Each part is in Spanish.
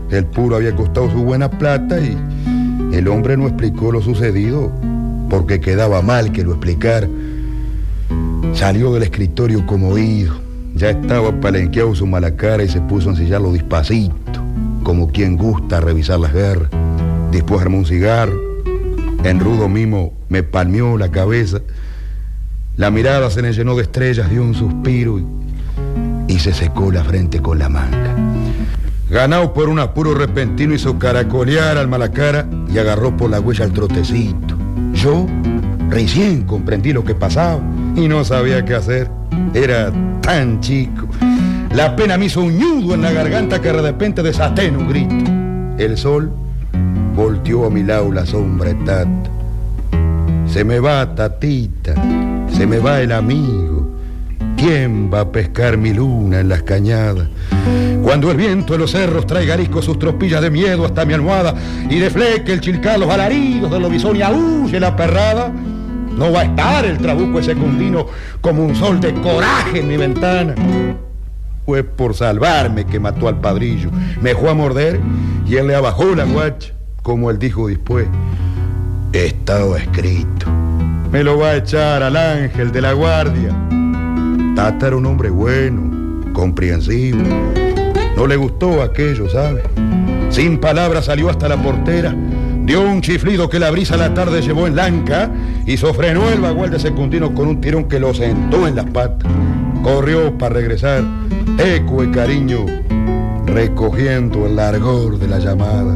El puro había costado su buena plata y el hombre no explicó lo sucedido porque quedaba mal que lo explicara. Salió del escritorio conmovido. Ya estaba palenqueado su mala cara y se puso a ensillarlo despacito, como quien gusta revisar las guerras. Después armó un cigarro. En rudo mimo me palmeó la cabeza. La mirada se le llenó de estrellas, dio un suspiro y se secó la frente con la manga. Ganado por un apuro repentino, hizo caracolear al malacara y agarró por la huella al trotecito. Yo recién comprendí lo que pasaba y no sabía qué hacer. Era tan chico. La pena me hizo un nudo en la garganta que de repente desaté en un grito. El sol volteó a mi lado la sombra de Tata. Se me va Tatita, se me va el amigo. ¿Quién va a pescar mi luna en las cañadas? Cuando el viento de los cerros traiga arisco sus tropillas de miedo hasta mi almohada y defleque el chilcar los alaridos del lobizón y aúlle la perrada, no va a estar el trabuco ese cundino como un sol de coraje en mi ventana. Fue por salvarme que mató al padrillo. Me dejó a morder y él le abajó la guacha, como él dijo después. Estaba escrito. Me lo va a echar al ángel de la guardia. Tata era un hombre bueno, comprensivo. No le gustó aquello, ¿sabe? Sin palabras salió hasta la portera, dio un chiflido que la brisa a la tarde llevó en lanca y sofrenó el bagual de secundino con un tirón que lo sentó en las patas. Corrió para regresar, eco y cariño, recogiendo el largor de la llamada.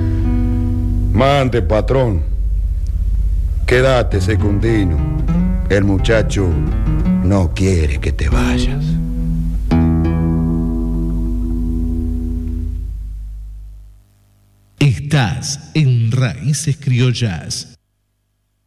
Mande, patrón, quédate, secundino. El muchacho no quiere que te vayas. Estás en Raíces Criollas.